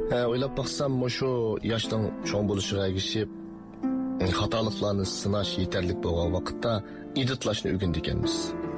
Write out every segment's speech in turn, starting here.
O'ylab baksam, şu yaştan çoğun buluşuğa ergişip, hatalıklarını sınaş yeterlik bo'lgan vaqtda iditlashni o'rgandik.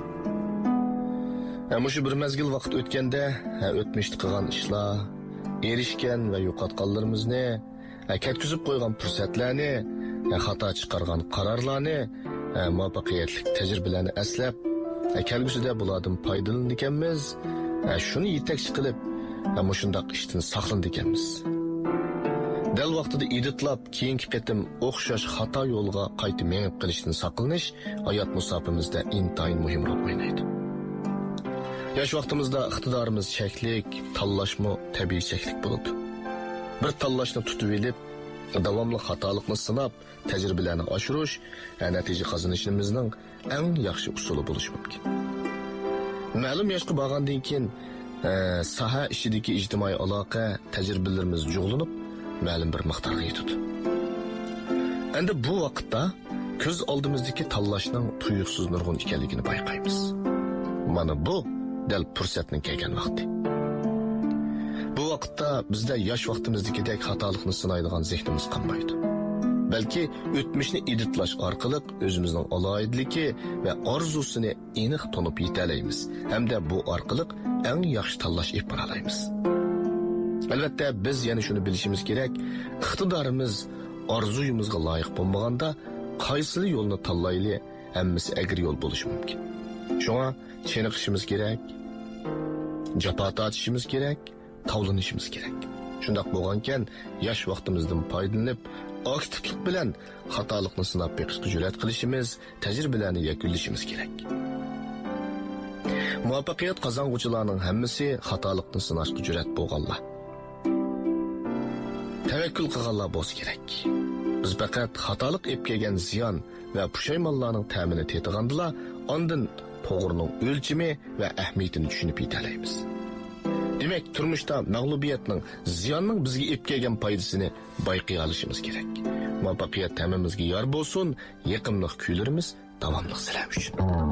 Şu bir mezgil vaqt o'tganda, o'tmishda qilgan ishlar, erishgan va yo'qotganlarimizni, ketkizib qo'ygan fursatlarni, xato chiqargan qarorlarni, muvaffaqiyatli tajribalarni eslab, kelgusida bulardan foydalanadiganmiz. Shuni yetakchi qilib, shundoq ishdan saqlanadiganmiz. Dal vaqtida iditlab, keyingi qatim o'xshash xato yo'lga qayta menib qilishdan saqlanish hayot musofimizda intayin muhim rol o'ynaydi. Yosh vaqtimizda iqtidorimiz cheklik, tanlashmo tabiiy cheklik bo'ladi. Bir tanlashni tutib olib, davomli xatolikni sinab, tajribalarni oshirish natija qozonishimizning eng yaxshi usuli bo'lishi mumkin. Ma'lum yoshga borgandan keyin soha ishidagi ijtimoiy aloqa tajribalarimiz jo'g'lanib, ma'lum bir miqdorga yetadi. Endi bu vaqtda ko'z oldimizdagi tanlashning tuyuqsiz nurg'un ekanligini bayqaymiz. Mana bu dal fursatning kelgan vaqti. Bu vaqtda bizda yosh vaqtimizdagidek xatolikni sinaydigan zehnimiz qolmaydi. Balki o'tmishni iditlash orqali o'zimizning aloyidligi va orzusini aniq tanib yetalaymiz. Hamda bu orqali eng yaxshi tanlash ib olaymiz. Albatta biz yana shuni bilishimiz kerak, iqtidorimiz orzuyimizga loyiq bo'lmaganda qaysi yo'lni tanlayli, hammasi agir yo'l bo'lishi mumkin. Shunga cheniqishimiz kerak, jafo tortishimiz kerak, tavlanishimiz kerak. Shundaq bo'lgankan, yosh vaqtimizdan foydalanib, aktivlik bilan xatolikni sinab beqishga jur'at qilishimiz, tajribalarni yakunlashimiz kerak. Muvaffaqiyat qozonuvchilarning hammasi xatolikni sinashga jur'at bo'lganlar. Tavakkul qilganlar bo'lsa kerak. Biz faqat xatolik ep kelgan ziyon va pushaymonlarning ta'mini tetigandilar, ondan to'g'rining o'lchimi va ahamiyatini tushunib yetalaymiz. Demak, turmushda mag'lubiyatning, ziyonning bizga ep kelgan foydasini bayqay olishimiz kerak. Muvaffaqiyat hammamizga yor bo'lsin, yaqinlik kuylarimiz davomli sizlar uchun.